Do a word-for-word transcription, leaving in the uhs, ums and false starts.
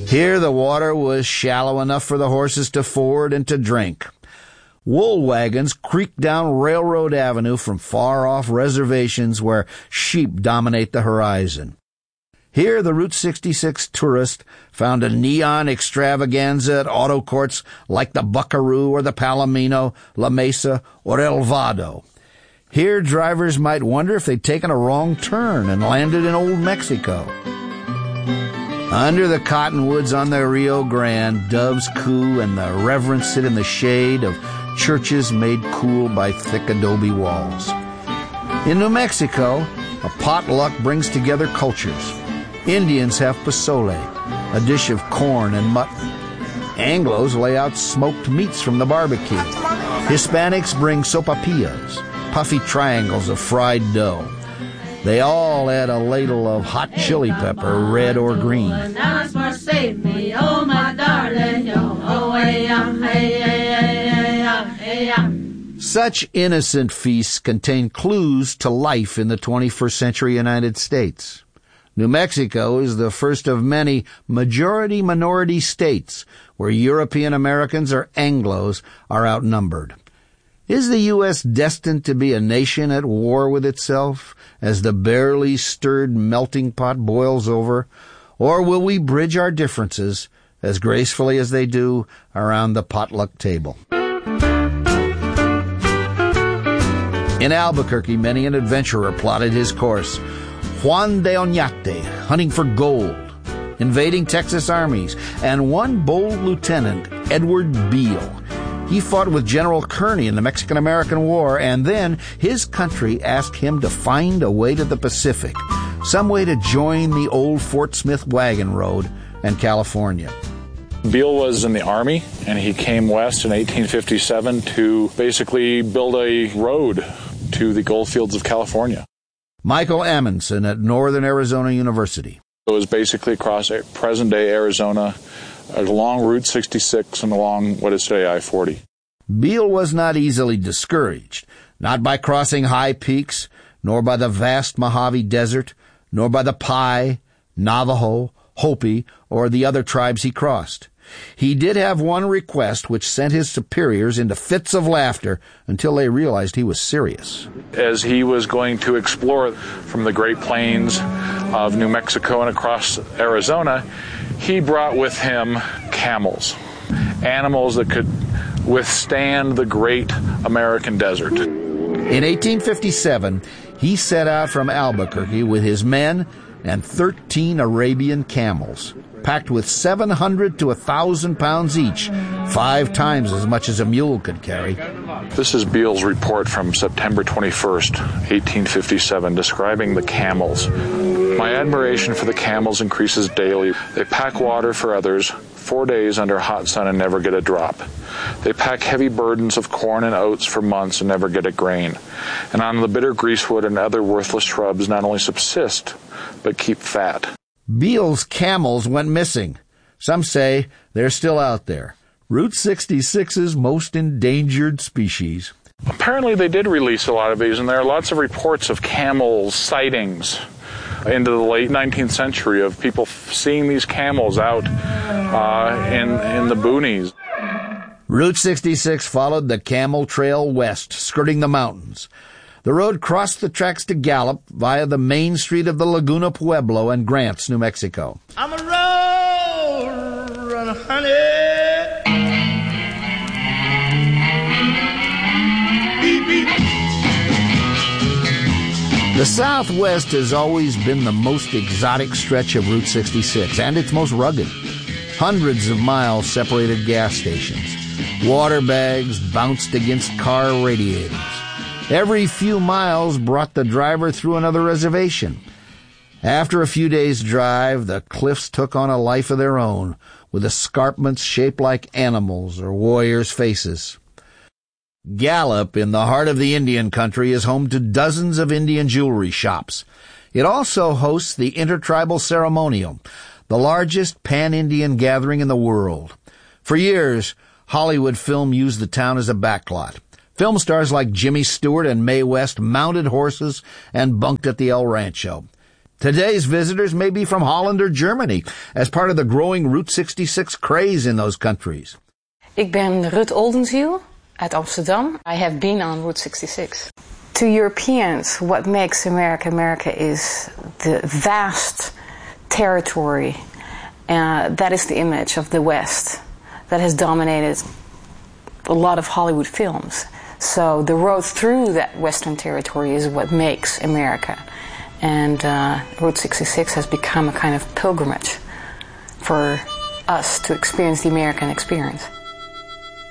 Here the water was shallow enough for the horses to ford and to drink. Wool wagons creaked down Railroad Avenue from far-off reservations where sheep dominate the horizon. Here the Route sixty-six tourist found a neon extravaganza at auto courts like the Buckaroo or the Palomino, La Mesa, or El Vado. Here drivers might wonder if they'd taken a wrong turn and landed in Old Mexico. Under the cottonwoods on the Rio Grande, doves coo and the reverends sit in the shade of churches made cool by thick adobe walls. In New Mexico, a potluck brings together cultures. Indians have pozole, a dish of corn and mutton. Anglos lay out smoked meats from the barbecue. Hispanics bring sopapillas, puffy triangles of fried dough. They all add a ladle of hot chili pepper, red or green. Such innocent feasts contain clues to life in the twenty-first century United States. New Mexico is the first of many majority-minority states where European Americans or Anglos are outnumbered. Is the U S destined to be a nation at war with itself as the barely stirred melting pot boils over? Or will we bridge our differences as gracefully as they do around the potluck table? In Albuquerque, many an adventurer plotted his course. Juan de Oñate, hunting for gold, invading Texas armies, and one bold lieutenant, Edward Beale. He fought with General Kearny in the Mexican-American War, and then his country asked him to find a way to the Pacific, some way to join the old Fort Smith wagon road and California. Beale was in the Army, and he came west in eighteen fifty-seven to basically build a road to the gold fields of California. Michael Amundsen at Northern Arizona University. It was basically across present-day Arizona, along Route sixty-six and along what is today I forty. Beale was not easily discouraged, not by crossing high peaks, nor by the vast Mojave Desert, nor by the Pi, Navajo, Hopi, or the other tribes he crossed. He did have one request which sent his superiors into fits of laughter until they realized he was serious. As he was going to explore from the Great Plains of New Mexico and across Arizona, he brought with him camels, animals that could withstand the great American desert. In eighteen fifty-seven, he set out from Albuquerque with his men and thirteen Arabian camels, packed with seven hundred to one thousand pounds each, five times as much as a mule could carry. This is Beale's report from September twenty-first, eighteen fifty-seven, describing the camels. My admiration for the camels increases daily. They pack water for others, four days under hot sun and never get a drop. They pack heavy burdens of corn and oats for months and never get a grain. And on the bitter greasewood and other worthless shrubs not only subsist, but keep fat. Beale's camels went missing. Some say they're still out there. Route sixty-six's most endangered species. Apparently they did release a lot of these, and there are lots of reports of camel sightings into the late nineteenth century of people seeing these camels out uh, in, in the boonies. Route sixty-six followed the Camel Trail west, skirting the mountains. The road crossed the tracks to Gallup via the main street of the Laguna Pueblo and Grants, New Mexico. I'm a road runner, honey. Beep, beep. The Southwest has always been the most exotic stretch of Route sixty-six, and its most rugged. Hundreds of miles separated gas stations. Water bags bounced against car radiators. Every few miles brought the driver through another reservation. After a few days' drive, the cliffs took on a life of their own, with escarpments shaped like animals or warriors' faces. Gallup, in the heart of the Indian country, is home to dozens of Indian jewelry shops. It also hosts the Intertribal Ceremonial, the largest pan-Indian gathering in the world. For years, Hollywood film used the town as a backlot. Film stars like Jimmy Stewart and Mae West mounted horses and bunked at the El Rancho. Today's visitors may be from Holland or Germany as part of the growing Route sixty-six craze in those countries. Ik ben Rut Oldenziel uit Amsterdam. I have been on Route sixty-six. To Europeans, what makes America America is the vast territory. Uh, that is the image of the West that has dominated a lot of Hollywood films. So the road through that Western territory is what makes America. And uh, Route sixty-six has become a kind of pilgrimage for us to experience the American experience.